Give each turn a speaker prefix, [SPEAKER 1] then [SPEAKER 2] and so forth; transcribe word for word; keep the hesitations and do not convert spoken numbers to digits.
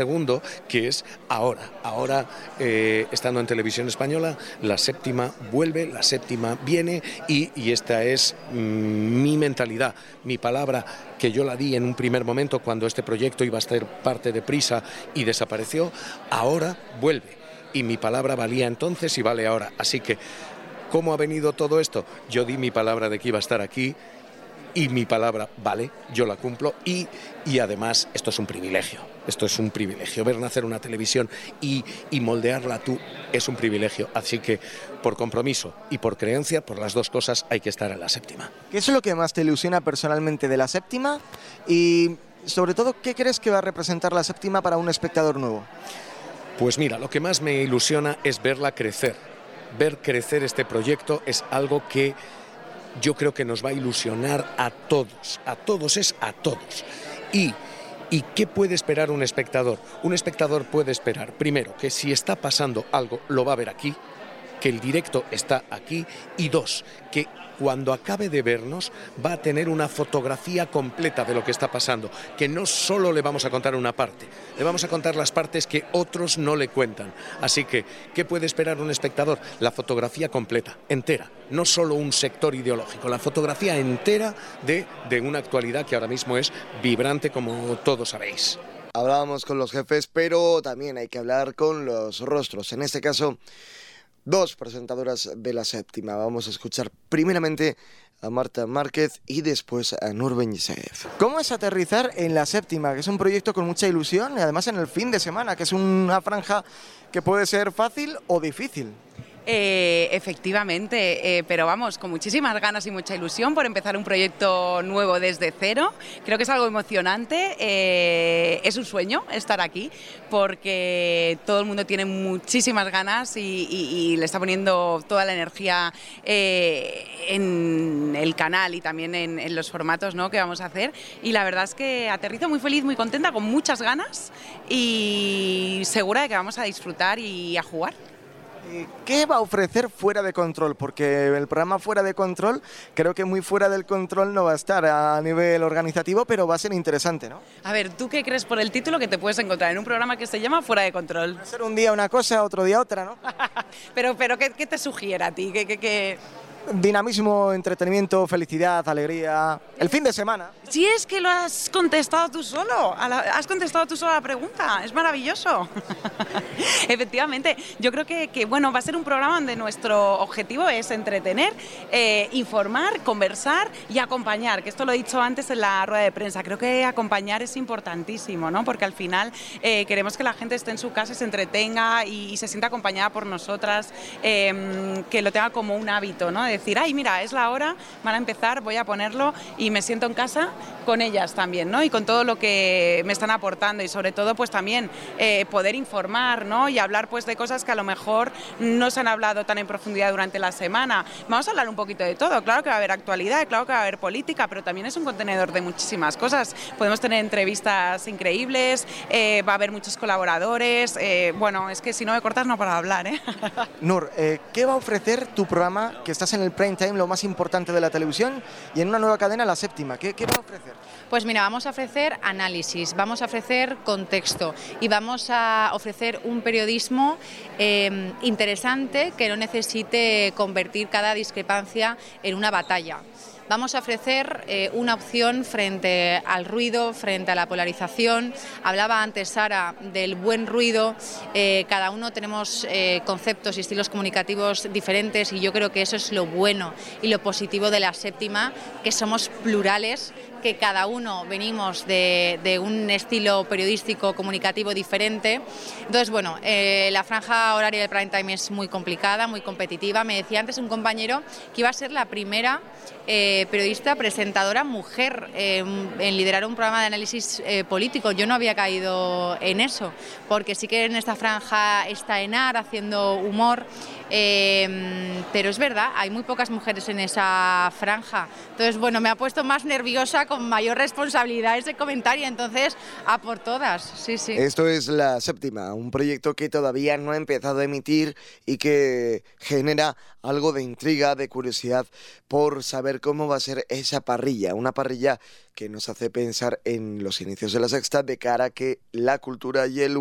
[SPEAKER 1] Segundo, que es ahora, ahora eh, estando en Televisión Española, la séptima vuelve, la séptima viene y, y esta es mmm, mi mentalidad, mi palabra, que yo la di en un primer momento cuando este proyecto iba a ser parte de Prisa y desapareció, ahora vuelve y mi palabra valía entonces y vale ahora. Así que, ¿cómo ha venido todo esto? Yo di mi palabra de que iba a estar aquí y mi palabra vale, yo la cumplo y, y además esto es un privilegio, esto es un privilegio, ver nacer una televisión y, y moldearla tú es un privilegio, así que por compromiso y por creencia, por las dos cosas hay que estar en la séptima.
[SPEAKER 2] ¿Qué es lo que más te ilusiona personalmente de la séptima y sobre todo qué crees que va a representar la séptima para un espectador nuevo?
[SPEAKER 1] Pues mira, lo que más me ilusiona es verla crecer, ver crecer este proyecto es algo que yo creo que nos va a ilusionar a todos, a todos es a todos. Y, ¿y qué puede esperar un espectador? Un espectador puede esperar, primero, que si está pasando algo, lo va a ver aquí, que el directo está aquí, y dos, que cuando acabe de vernos va a tener una fotografía completa de lo que está pasando, que no solo le vamos a contar una parte, le vamos a contar las partes que otros no le cuentan. Así que, ¿qué puede esperar un espectador? La fotografía completa, entera, no solo un sector ideológico, la fotografía entera de, de una actualidad que ahora mismo es vibrante, como todos sabéis.
[SPEAKER 2] Hablábamos con los jefes, pero también hay que hablar con los rostros, en este caso dos presentadoras de la séptima. Vamos a escuchar primeramente a Marta Márquez y después a Nur Benyeseev. ¿Cómo es aterrizar en la séptima? Que es un proyecto con mucha ilusión y además en el fin de semana, que es una franja que puede ser fácil o difícil.
[SPEAKER 3] Eh, efectivamente, eh, pero vamos, con muchísimas ganas y mucha ilusión por empezar un proyecto nuevo desde cero. Creo que es algo emocionante, eh, es un sueño estar aquí porque todo el mundo tiene muchísimas ganas y, y, y le está poniendo toda la energía eh, en el canal y también en, en los formatos, ¿no?, que vamos a hacer, y la verdad es que aterrizo muy feliz, muy contenta, con muchas ganas y segura de que vamos a disfrutar y a jugar.
[SPEAKER 2] ¿Qué va a ofrecer Fuera de Control? Porque el programa Fuera de Control, creo que muy fuera del control no va a estar a nivel organizativo, pero va a ser interesante, ¿no?
[SPEAKER 3] A ver, ¿tú qué crees por el título que te puedes encontrar en un programa que se llama Fuera de Control?
[SPEAKER 2] Va a ser un día una cosa, otro día otra, ¿no?
[SPEAKER 3] pero pero ¿qué, qué te sugiere a ti? ¿Qué, qué, qué...
[SPEAKER 2] Dinamismo, entretenimiento, felicidad, alegría. El fin de semana.
[SPEAKER 3] Si es que lo has contestado tú solo, a la, has contestado tú solo a la pregunta, es maravilloso. Efectivamente, yo creo que, que bueno, va a ser un programa donde nuestro objetivo es entretener, eh, informar, conversar y acompañar, que esto lo he dicho antes en la rueda de prensa. Creo que acompañar es importantísimo, ¿no? Porque al final eh, queremos que la gente esté en su casa, se entretenga y, y se sienta acompañada por nosotras, eh, que lo tenga como un hábito, ¿no? Decir, ay, mira, es la hora, van a empezar, voy a ponerlo y me siento en casa con ellas también, ¿no? Y con todo lo que me están aportando y sobre todo, pues también eh, poder informar, ¿no? Y hablar, pues, de cosas que a lo mejor no se han hablado tan en profundidad durante la semana. Vamos a hablar un poquito de todo. Claro que va a haber actualidad, claro que va a haber política, pero también es un contenedor de muchísimas cosas. Podemos tener entrevistas increíbles, eh, va a haber muchos colaboradores. Eh, bueno, es que si no me cortas no paro de hablar, ¿eh?
[SPEAKER 2] Nur, eh, ¿qué va a ofrecer tu programa, que estás en el prime time, lo más importante de la televisión, y en una nueva cadena, la séptima? ¿Qué, qué va a ofrecer?
[SPEAKER 4] Pues mira, vamos a ofrecer análisis, vamos a ofrecer contexto y vamos a ofrecer un periodismo eh, interesante que no necesite convertir cada discrepancia en una batalla. Vamos a ofrecer eh, una opción frente al ruido, frente a la polarización. Hablaba antes Sara del buen ruido. Eh, cada uno tenemos eh, conceptos y estilos comunicativos diferentes y yo creo que eso es lo bueno y lo positivo de la séptima, que somos plurales, que cada uno venimos de, de un estilo periodístico comunicativo diferente. Entonces, bueno, eh, la franja horaria del prime time es muy complicada, muy competitiva. Me decía antes un compañero que iba a ser la primera eh, periodista presentadora mujer eh, en liderar un programa de análisis eh, político. Yo no había caído en eso, porque sí que en esta franja está Enar haciendo humor, eh, pero es verdad, hay muy pocas mujeres en esa franja. Entonces, bueno, me ha puesto más nerviosa con mayor responsabilidad ese comentario, entonces a por todas, sí, sí.
[SPEAKER 2] Esto es La Séptima, un proyecto que todavía no ha empezado a emitir y que genera algo de intriga, de curiosidad por saber cómo va a ser esa parrilla, una parrilla que nos hace pensar en los inicios de La Sexta de cara a que la cultura y el